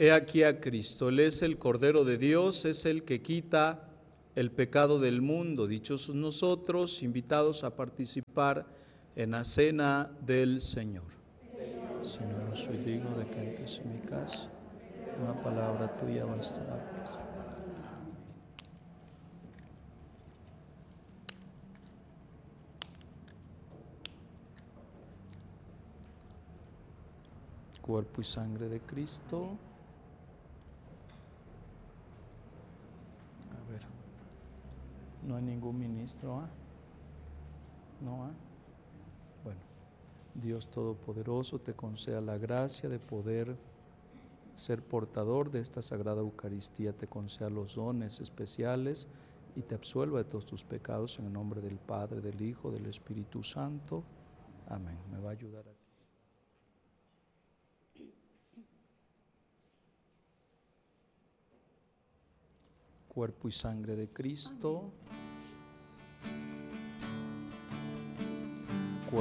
He aquí a Cristo, Él es el Cordero de Dios, es el que quita el pecado del mundo. Dichosos nosotros, invitados a participar en la cena del Señor. Señor, no soy digno de que entres en mi casa. Una palabra tuya bastará. Cuerpo y sangre de Cristo. A ver, no hay ningún ministro, ¿ah? No, ¿ah? Bueno, Dios Todopoderoso te conceda la gracia de poder ser portador de esta Sagrada Eucaristía, te conceda los dones especiales y te absuelva de todos tus pecados en el nombre del Padre, del Hijo, del Espíritu Santo. Amén. Me va a ayudar aquí. Cuerpo y sangre de Cristo.